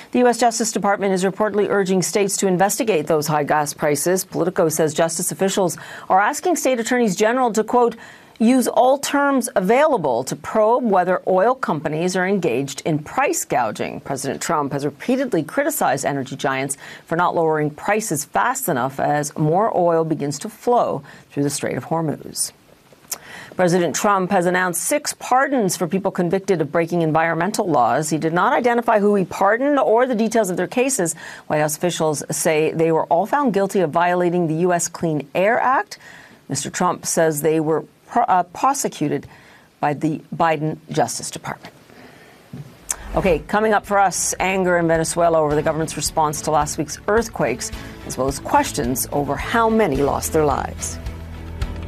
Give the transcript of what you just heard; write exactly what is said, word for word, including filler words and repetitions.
The U S Justice Department is reportedly urging states to investigate those high gas prices. Politico says justice officials are asking state attorneys general to, quote, use all terms available to probe whether oil companies are engaged in price gouging. President Trump has repeatedly criticized energy giants for not lowering prices fast enough as more oil begins to flow through the Strait of Hormuz. President Trump has announced six pardons for people convicted of breaking environmental laws. He did not identify who he pardoned or the details of their cases. White House officials say they were all found guilty of violating the U S Clean Air Act. Mister Trump says they were pro- uh, prosecuted by the Biden Justice Department. Okay, coming up for us, anger in Venezuela over the government's response to last week's earthquakes, as well as questions over how many lost their lives.